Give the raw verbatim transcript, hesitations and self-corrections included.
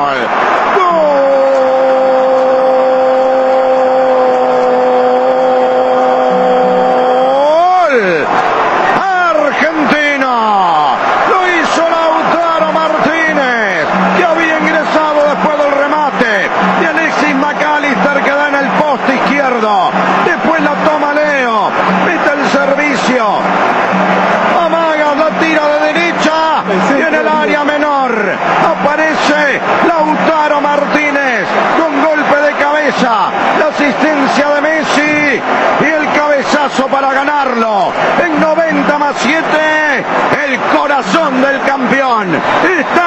Después la toma Leo, mete el servicio, amaga, la tira de derecha y en el área menor aparece Lautaro Martínez con golpe de cabeza, la asistencia de Messi y el cabezazo para ganarlo. En noventa más siete, el corazón del campeón está